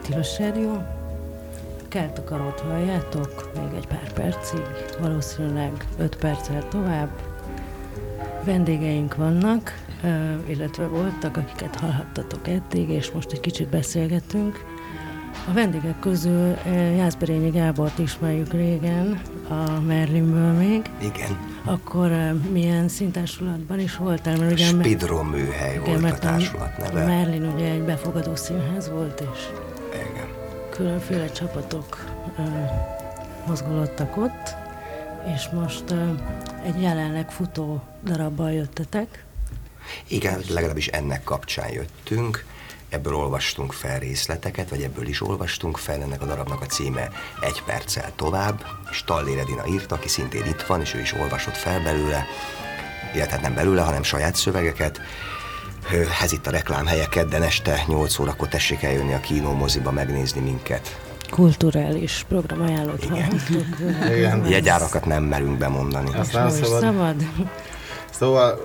Tilos Rádió. Keltakarót halljátok még egy pár percig, valószínűleg 5 perccel tovább. Vendégeink vannak, illetve voltak, akiket hallhattatok eddig, és most egy kicsit beszélgetünk. A vendégek közül Jászberényi Gábort ismerjük régen, a Merlinből még. Igen. Akkor milyen színtársulatban is voltál? Mert ugye Spidro műhely volt a társulat neve. A Merlin ugye egy befogadó színház volt, és igen, különféle csapatok mozgolódtak ott, és most egy jelenleg futó darabbal jöttetek. Igen, legalábbis ennek kapcsán jöttünk. Ebből olvastunk fel részleteket, vagy ebből is olvastunk fel. Ennek a darabnak a címe Egy perccel tovább, és Tallér Edina írta, aki szintén itt van, és ő is olvasott fel belőle, illetve nem belőle, hanem saját szövegeket. Ez itt a reklámhelye, kedden este 8 órakor tessék eljönni a Kínó moziba megnézni minket. Kulturális programajánlót hallhattuk. Jegyárakat nem merünk bemondani. Azt nem szabad. Szóval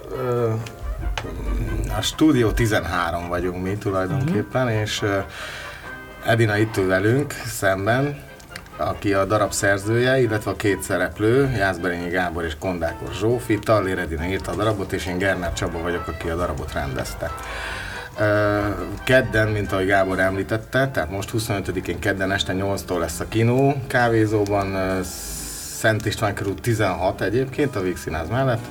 a Stúdió 13 vagyunk mi tulajdonképpen, és Edina itt ül velünk szemben, aki a darab szerzője, illetve a két szereplő, Jászberényi Gábor és Kondákos Zsófi. Tallér Edina írta a darabot, és én Gerner Csaba vagyok, aki a darabot rendezte. Kedden, mint ahogy Gábor említette, tehát most 25-én kedden este 8-tól lesz a Kínó kávézóban, Szent István körút 16 egyébként, a Víg Színház mellett.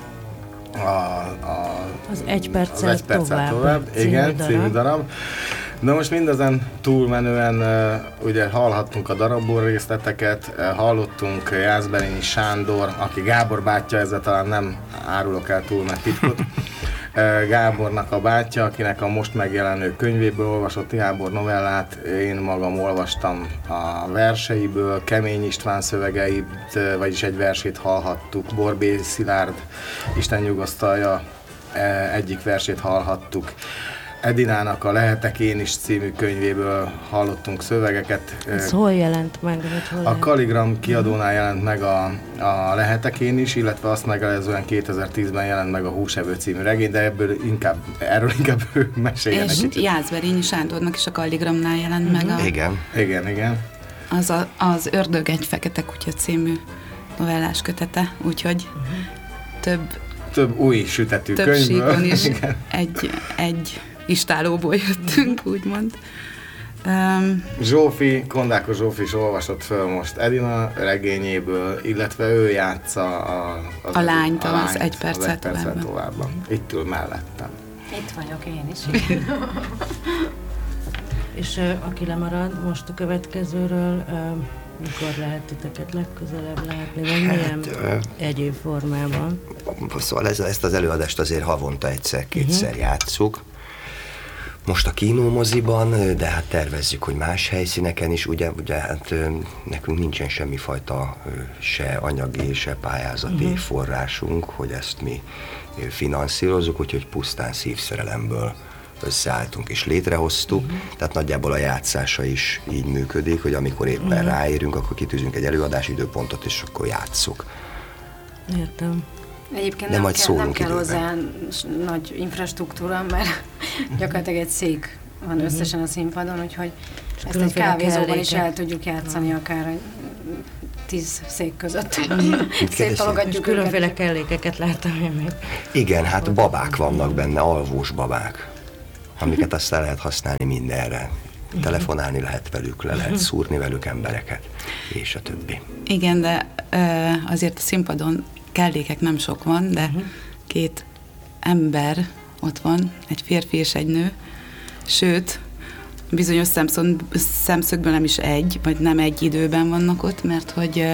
Az Egy perccel tovább igen, című darab. De most mindezen túlmenően ugye hallhattunk a darabból részleteket, hallottunk Jászberényi Sándor, aki Gábor bátyja, ezzel talán nem árulok el túl nagy titkot. Gábornak a bátyja, akinek a most megjelenő könyvéből olvasott Gábor novellát, én magam olvastam a verseiből, Kemény István szövegeit, vagyis egy versét hallhattuk, Borbély Szilárd, Isten nyugosztalja egyik versét hallhattuk. Edinának a Lehetek én is című könyvéből hallottunk szövegeket. Ez hol jelent meg? A Kaligram kiadónál jelent meg a Lehetek én is, illetve azt megelőzően 2010-ben jelent meg a Húsevő című regény, de erről inkább ő meséljen. És Jászberényi Sándornak is a Kaligramnál jelent meg a... Igen. Az Ördög egy fekete kutya című novellás kötete, úgyhogy több új sütetű több könyvből. síkon is egy istálóból jöttünk, úgymond. Kondákos Zsófi is olvasott föl most Edina regényéből, illetve ő játsza a lányt az Egy perccel tovább. Itt ül mellettem. Itt vagyok én is. És aki lemarad most a következőről, mikor lehet titeket legközelebb látni, vagy milyen egyéb formában? Szóval ezt az előadást azért havonta egyszer-kétszer játsszuk. Most a Kínó moziban, de hát tervezzük, hogy más helyszíneken is, ugye hát nekünk nincsen semmifajta se anyagi, se pályázati forrásunk, hogy ezt mi finanszírozzuk, úgyhogy pusztán szívszerelemből összeálltunk és létrehoztuk, tehát nagyjából a játszása is így működik, hogy amikor éppen ráérünk, akkor kitűzünk egy előadási időpontot, és akkor játsszuk. Értem. Egyébként de nem kell hozzá nagy infrastruktúra, mert gyakorlatilag egy szék van összesen a színpadon, úgyhogy ezt egy kávézóban is el tudjuk játszani, akár 10 szék között. Széttologatjuk különféle kellékeket láttam én még. Igen, hát babák vannak benne, alvós babák, amiket aztán lehet használni mindenre. Telefonálni lehet velük, le lehet szúrni velük embereket, és a többi. Igen, de azért a színpadon kellékek nem sok van, de két ember ott van, egy férfi és egy nő, sőt, bizonyos szemszögből nem is egy, vagy nem egy időben vannak ott, mert hogy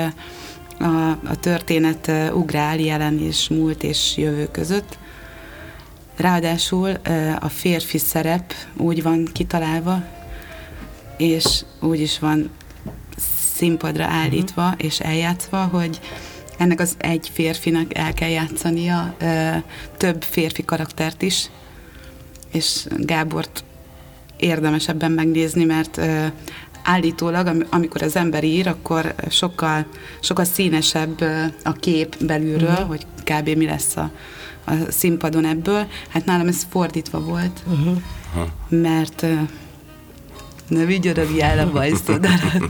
a történet ugrál jelen és múlt és jövő között. Ráadásul a férfi szerep úgy van kitalálva, és úgy is van színpadra állítva és eljátszva, hogy ennek az egy férfinak el kell játszania több férfi karaktert is, és Gábort érdemes ebben megnézni, mert állítólag, amikor az ember ír, akkor sokkal színesebb a kép belülről, hogy kb. Mi lesz a színpadon ebből. Hát nálam ez fordítva volt, mert ne vigyoragjál a bajszodarat,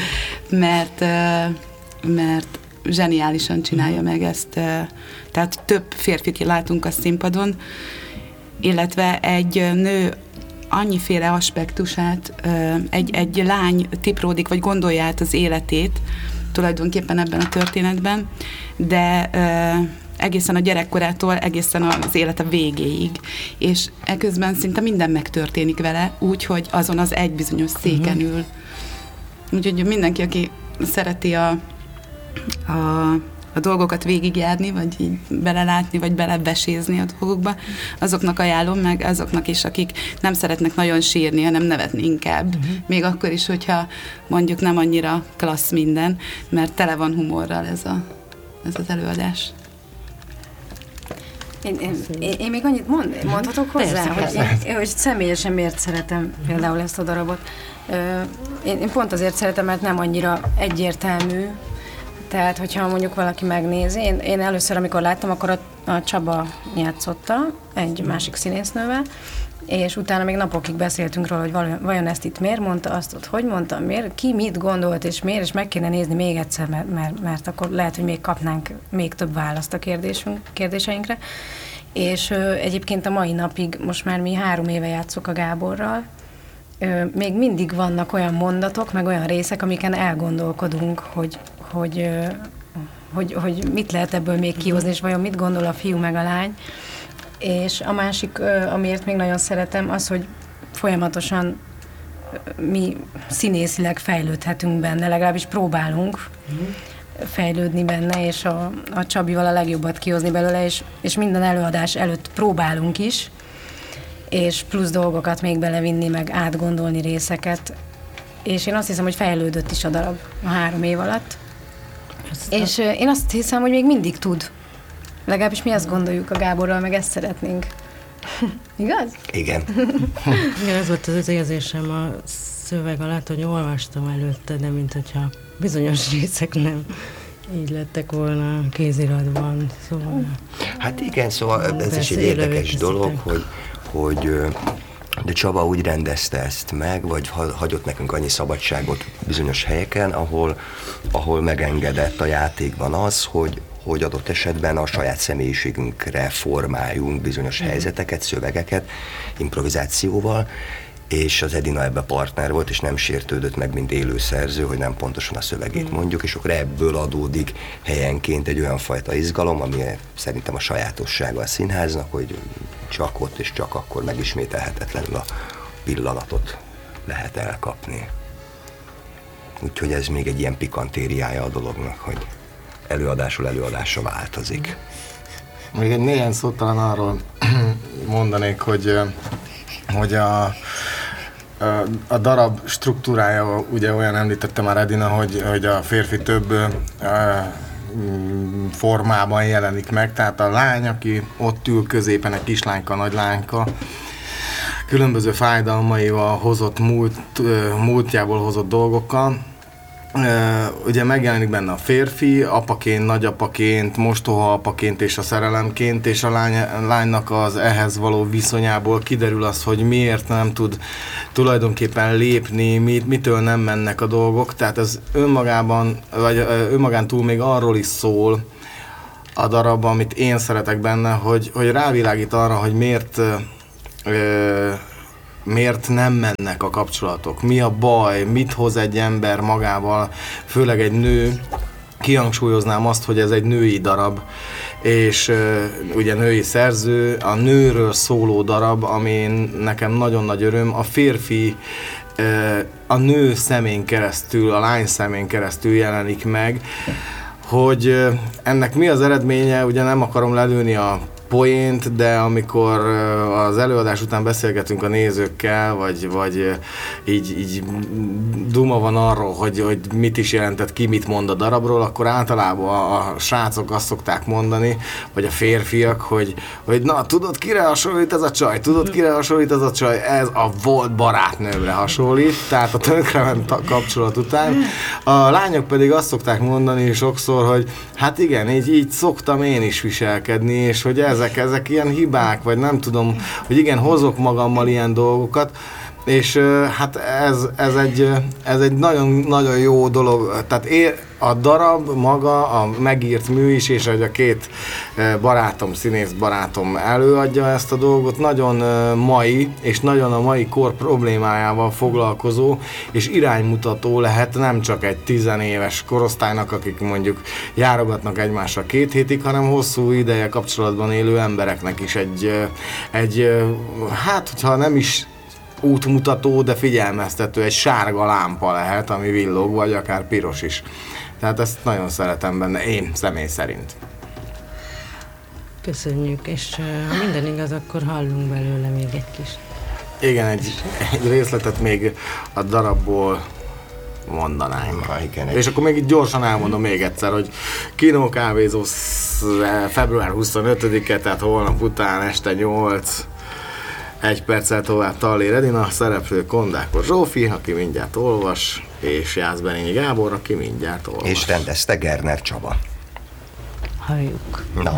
mert zseniálisan csinálja meg ezt, tehát több férfit látunk a színpadon, illetve egy nő annyiféle aspektusát, egy lány tipródik, vagy gondolja át az életét tulajdonképpen ebben a történetben, de egészen a gyerekkorától egészen az élete végéig. És eközben szinte minden megtörténik vele, úgy, hogy azon az egy bizonyos széken ül. Úgyhogy mindenki, aki szereti a dolgokat végigjárni, vagy így belelátni, vagy belebesézni a dolgokba, azoknak ajánlom, meg azoknak is, akik nem szeretnek nagyon sírni, hanem nevetni inkább. Még akkor is, hogyha mondjuk nem annyira klassz minden, mert tele van humorral ez az előadás. Én még annyit mondhatok hozzá, hogy személyesen miért szeretem például ezt a darabot. Én pont azért szeretem, mert nem annyira egyértelmű. Tehát, hogyha mondjuk valaki megnézi, én először, amikor láttam, akkor a Csaba játszotta egy másik színésznővel, és utána még napokig beszéltünk róla, hogy vajon ezt itt miért mondta, azt ott hogy mondta, miért, ki mit gondolt, és miért, és meg kéne nézni még egyszer, mert akkor lehet, hogy még kapnánk még több választ a kérdéseinkre. És egyébként a mai napig, most már mi 3 éve játszok a Gáborral, még mindig vannak olyan mondatok, meg olyan részek, amiken elgondolkodunk, hogy mit lehet ebből még kihozni, és vajon mit gondol a fiú meg a lány. És a másik, amiért még nagyon szeretem, az, hogy folyamatosan mi színészileg fejlődhetünk benne, legalábbis próbálunk fejlődni benne, és a Csabival a legjobbat kihozni belőle, és minden előadás előtt próbálunk is, és plusz dolgokat még belevinni, meg átgondolni részeket. És én azt hiszem, hogy fejlődött is a darab a 3 év alatt. És én azt hiszem, hogy még mindig tud. Legalábbis mi azt gondoljuk a Gáborral, meg ezt szeretnénk. Igaz? Igen. Igen, ez volt az érzésem a szöveg alatt, hogy olvastam előtte, de mint hogyha bizonyos részek nem így lettek volna a kéziratban. Szóval... Hát igen, szóval ez is egy érdekes dolog, hogy de Csaba úgy rendezte ezt meg, vagy hagyott nekünk annyi szabadságot bizonyos helyeken, ahol megengedett a játékban az, hogy adott esetben a saját személyiségünkre formáljunk bizonyos helyzeteket, szövegeket, improvizációval, és az Edina ebbe partner volt, és nem sértődött meg, mint élőszerző, hogy nem pontosan a szövegét mondjuk, és akkor ebből adódik helyenként egy olyan fajta izgalom, ami szerintem a sajátossága a színháznak, hogy csak ott és csak akkor megismételhetetlenül a pillanatot lehet elkapni. Úgyhogy ez még egy ilyen pikantériája a dolognak, hogy előadásról előadásra változik. Még egy néhány szót talán arról mondanék, hogy a darab struktúrája, ugye olyan említette már Edina, hogy a férfi több formában jelenik meg, tehát a lány, aki ott ül középen, egy kislányka, nagylányka, különböző fájdalmaival hozott múltjából hozott dolgokkal. Ugye megjelenik benne a férfi, apaként, nagyapaként, mostoha apaként és a szerelemként, és a lánynak az ehhez való viszonyából kiderül az, hogy miért nem tud tulajdonképpen lépni, mitől nem mennek a dolgok. Tehát ez önmagán túl még arról is szól a darab, amit én szeretek benne, hogy rávilágít arra, hogy miért nem mennek a kapcsolatok, mi a baj, mit hoz egy ember magával, főleg egy nő. Kihangsúlyoznám azt, hogy ez egy női darab, és ugye női szerző, a nőről szóló darab, ami nekem nagyon nagy öröm, a férfi a nő szemén keresztül, a lány szemén keresztül jelenik meg, hogy ennek mi az eredménye, ugye nem akarom lelőni a poént, de amikor az előadás után beszélgetünk a nézőkkel, vagy így duma van arról, hogy mit is jelentett ki, mit mond a darabról, akkor általában a srácok azt szokták mondani, vagy a férfiak, hogy na, tudod, kire hasonlít ez a csaj? Tudod, kire hasonlít ez a csaj? Ez a volt barátnőmre hasonlít, tehát a tönkrement kapcsolat után. A lányok pedig azt szokták mondani sokszor, hogy hát igen, így szoktam én is viselkedni, és hogy ezek ilyen hibák, vagy nem tudom, hogy igen, hozok magammal ilyen dolgokat, És hát ez egy nagyon jó dolog, tehát a darab maga, a megírt mű is, és hogy a két színész barátom előadja ezt a dolgot, nagyon mai, és nagyon a mai kor problémájával foglalkozó, és iránymutató lehet nem csak egy 10 éves korosztálynak, akik mondjuk járogatnak egymásra 2 hétig, hanem hosszú ideje kapcsolatban élő embereknek is hát hogyha nem is útmutató, de figyelmeztető, egy sárga lámpa lehet, ami villog, vagy akár piros is. Tehát ezt nagyon szeretem benne, én személy szerint. Köszönjük, és ha minden igaz, akkor hallunk belőle még egy kis. Igen, egy részletet még a darabból mondanám. És akkor még itt gyorsan elmondom még egyszer, hogy Kino Kávézó február 25-e, tehát holnap után este 8, 1 perccel tovább Tallér Edina, szereplő Kondákos Zsófi, aki mindjárt olvas, és Jászberényi Gábor, aki mindjárt olvas. És rendezte Gerner Csaba. Halljuk. Na,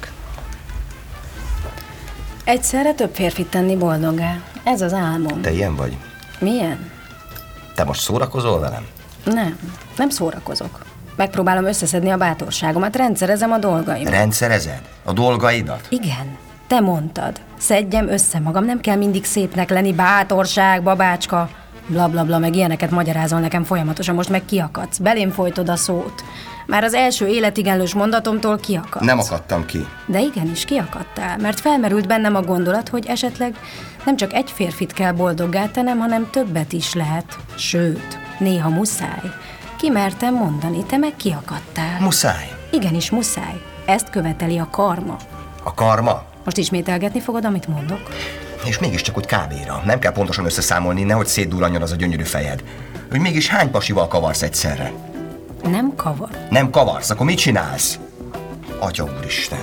Egyszerre több férfit tenni boldoggá. Ez az álmom. te ilyen vagy? Milyen? Te most szórakozol velem? Nem szórakozok. Megpróbálom összeszedni a bátorságomat, rendszerezem a dolgaimat. Rendszerezed? A dolgaidat? Igen, te mondtad. Szedjem össze magam, nem kell mindig szépnek lenni, bátorság, babácska, blablabla, meg ilyeneket magyarázol nekem folyamatosan, most meg kiakadsz. Belém folytod a szót. Már az első életigenlős mondatomtól kiakadsz. Nem akadtam ki. De igenis, kiakadtál, mert felmerült bennem a gondolat, hogy esetleg nem csak egy férfit kell boldoggá tennem, hanem többet is lehet. Sőt, néha muszáj. Kimertem mondani, te meg kiakadtál. Muszáj. Igenis, muszáj. Ezt követeli a karma. A karma? Most ismételgetni fogod, amit mondok? És mégiscsak úgy kávéra. Nem kell pontosan összeszámolni, nehogy szétdurranjon az a gyönyörű fejed. Hogy mégis hány pasival kavarsz egyszerre? Nem kavar. Nem kavarsz, akkor mit csinálsz? Atya úristen.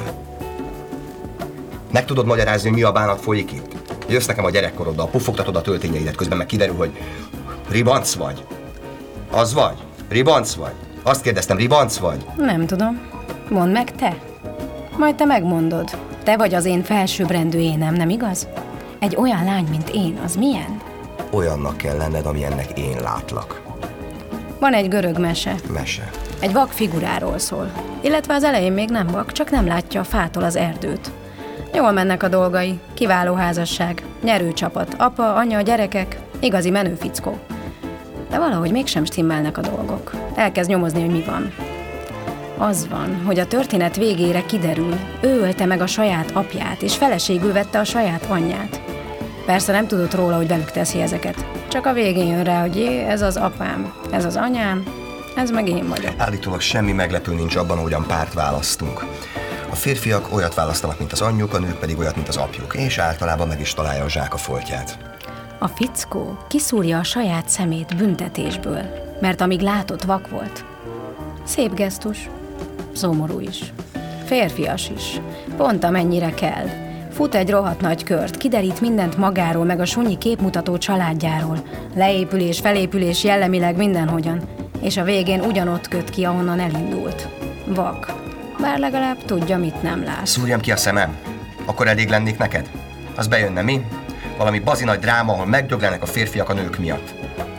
Meg tudod magyarázni, hogy mi a bánat folyik itt? Jössz nekem a gyerekkoroddal, puffogtatod a töltényeidet, közben meg kiderül, hogy ribanc vagy. Az vagy? Ribanc vagy? Azt kérdeztem, ribanc vagy? Nem tudom. Mondd meg te. Majd te megmondod. Te vagy az én felsőbbrendű énem, nem igaz? Egy olyan lány, mint én, az milyen? Olyannak kell lenned, amilyennek én látlak. Van egy görög mese. Mese. Egy vak figuráról szól. Illetve az elején még nem vak, csak nem látja a fától az erdőt. Jól mennek a dolgai, kiváló házasság, nyerő csapat, apa, anya, gyerekek, igazi menő fickó. De valahogy mégsem stimmelnek a dolgok. Elkezd nyomozni, hogy mi van. Az van, hogy a történet végére kiderül, ő ölte meg a saját apját, és feleségül vette a saját anyját. Persze nem tudott róla, hogy velük teszi ezeket. Csak a végén jön rá, hogy ez az apám, ez az anyám, ez meg én vagyok. Állítólag semmi meglepő nincs abban, ahogyan párt választunk. A férfiak olyat választanak, mint az anyjuk, a nők pedig olyat, mint az apjuk, és általában meg is találja a zsák a foltját. A fickó kiszúrja a saját szemét büntetésből, mert amíg látott, vak volt. Szép gesztus, szomorú is, férfias is, pont amennyire kell. Fut egy rohadt nagy kört, kiderít mindent magáról, meg a sunyi képmutató családjáról. Leépülés, felépülés, jellemileg mindenhogyan. És a végén ugyanott köt ki, ahonnan elindult. Vak. Bár legalább tudja, mit nem lát. Szúrjam ki a szemem? Akkor elég lennék neked? Az bejönne, mi? Valami bazi nagy dráma, ahol megdöglenek a férfiak a nők miatt.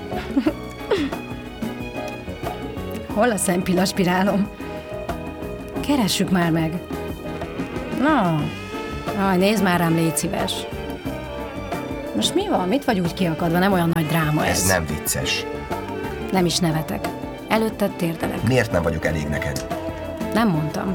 Hol a szempillaspirálom? Keressük már meg. Na, nézd már rám, légy szíves. Most mi van? Mit vagy úgy kiakadva? Nem olyan nagy dráma ez. Ez nem vicces. Nem is nevetek. Előtted térdelek. Miért nem vagyok elég neked? Nem mondtam.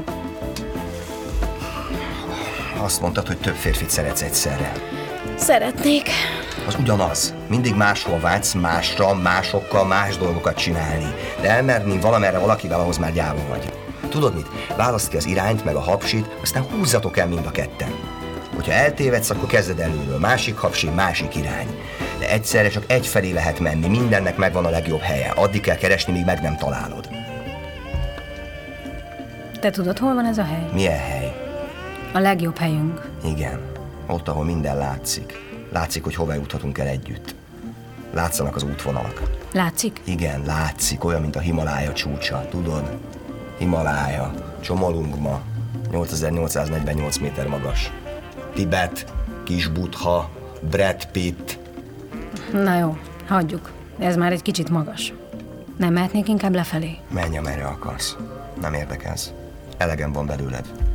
Azt mondtad, hogy több férfit szeretsz egyszerre. Szeretnék. Az ugyanaz. Mindig máshol vágysz, másra, másokkal, más dolgokat csinálni. De elmerni valamerre valakivel, ahhoz már gyáva vagy. Tudod mit? Válaszd ki az irányt, meg a hapsit, aztán húzzatok el mind a ketten. Hogyha eltévedsz, akkor kezded előről. Másik hapsi, másik irány. De egyszerre csak egyfelé lehet menni, mindennek megvan a legjobb helye. Addig kell keresni, míg meg nem találod. Te tudod, hol van ez a hely? Milyen hely? A legjobb helyünk. Igen. Ott, ahol minden látszik. Látszik, hogy hova juthatunk el együtt. Látszanak az útvonalak. Látszik? Igen, látszik. Olyan, mint a Himalája csúcsa. Tudod? Himalája. Csomolungma. 8848 méter magas. Tibet. Kis Buddha. Brad Pitt. Na jó, hagyjuk. Ez már egy kicsit magas. Nem mehetnék inkább lefelé? Menj, amerre akarsz. Nem érdekelsz. Elegem van belőled.